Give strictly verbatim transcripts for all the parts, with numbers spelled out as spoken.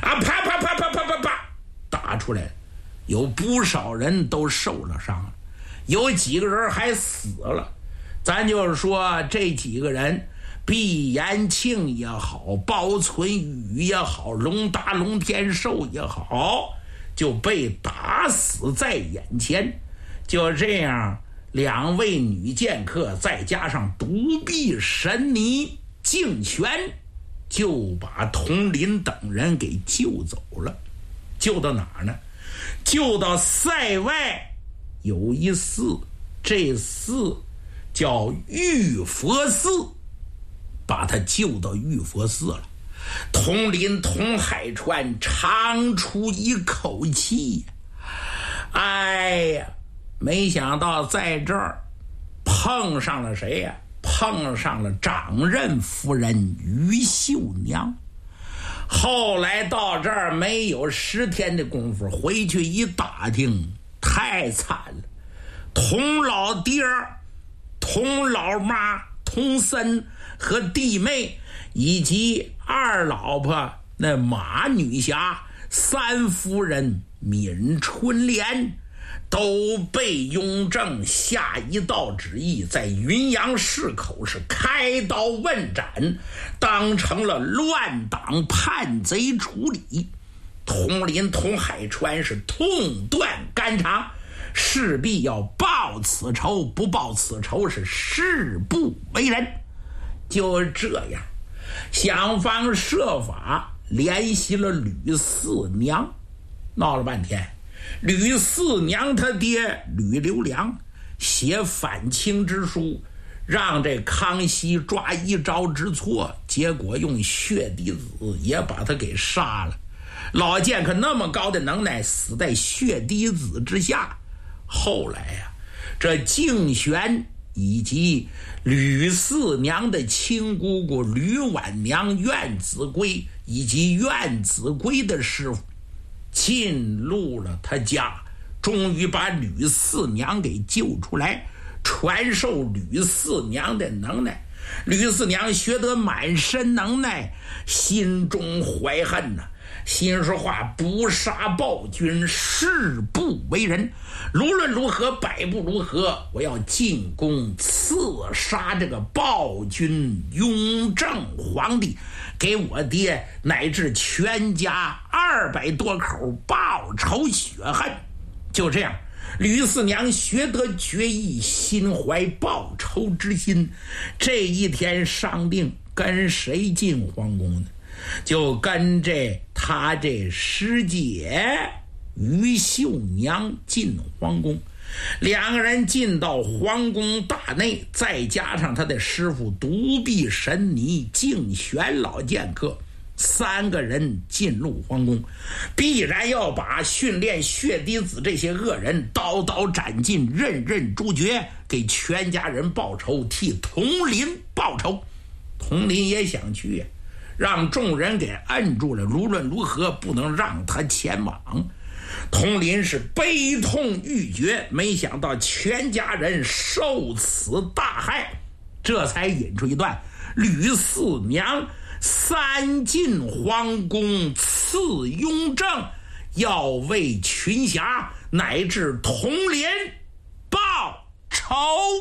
啊，啪啪啪啪啪啪啪，打出来，有不少人都受了伤了，有几个人还死了。咱就是说，这几个人，毕延庆也好，包存宇也好，龙达龙天寿也好，就被打死在眼前。就这样，两位女剑客再加上独臂神尼敬玄，就把佟林等人给救走了。救到哪儿呢？救到塞外有一寺，这寺叫玉佛寺，把他救到玉佛寺了。佟林、佟海川长出一口气，哎呀，没想到在这儿碰上了谁呀？碰上了长任夫人于秀娘。后来到这儿没有十天的功夫，回去一打听，太惨了。佟老爹、佟老妈、佟森和弟妹，以及二老婆那马女侠、三夫人闵春莲，都被雍正下一道旨意，在云阳市口是开刀问斩，当成了乱党叛贼处理。佟林、佟海川是痛断肝肠，势必要报此仇，不报此仇是誓不为人。就这样，想方设法联系了吕四娘，闹了半天。吕四娘他爹吕留良写反清之书，让这康熙抓一招之错，结果用血滴子也把他给杀了。老剑客那么高的能耐，死在血滴子之下。后来呀、啊，这敬玄以及吕四娘的亲姑姑吕婉娘、苑子圭以及苑子圭的师傅进入了他家，终于把吕四娘给救出来，传授吕四娘的能耐。吕四娘学得满身能耐，心中怀恨呐、啊，心说话不杀暴君，誓不为人。无论如何，百步如何，我要进宫刺杀这个暴君雍正皇帝，给我爹乃至全家二百多口报仇雪恨。就这样，吕四娘学得决意，心怀报仇之心。这一天商定跟谁进皇宫呢？就跟这他这师姐于秀娘进皇宫。两个人进到皇宫大内，再加上他的师傅独臂神尼敬玄老剑客，三个人进入皇宫，必然要把训练血滴子这些恶人刀刀斩尽，任任诛绝，给全家人报仇，替佟林报仇。佟林也想去呀、啊，让众人给摁住了，无论如何不能让他前往。佟林是悲痛欲绝，没想到全家人受此大害，这才引出一段吕四娘三进皇宫刺雍正，要为群侠乃至佟林报仇。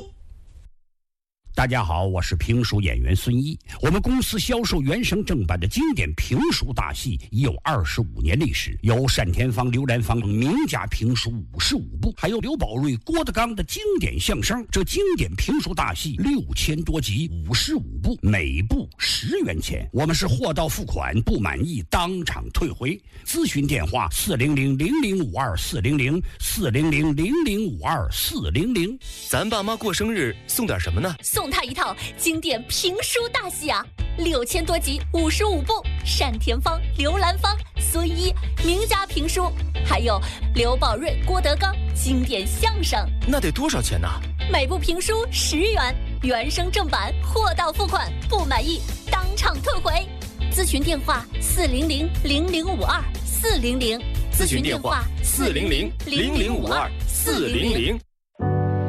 大家好，我是评书演员孙一。我们公司销售原声正版的经典评书大戏已有二十五年历史，有单田芳、刘兰芳等名家评书五十五部，还有刘宝瑞、郭德纲的经典相声。这经典评书大戏六千多集，五十五部，每部十元钱。我们是货到付款，不满意当场退回。咨询电话：四零零零零五二四零零四零零零零五二四零零。 咱爸妈过生日送点什么呢？ 送他一套经典评书大戏啊，六千多集，五十五部，单田芳、刘兰芳、孙一名家评书，还有刘宝瑞、郭德纲经典相声。 那得多少钱呢？ 每部评书十元，原声正版，货到付款，不满意当场退回。咨询电话：四零零零零五二四零零。 咨询电话：四零零零零五二四零零。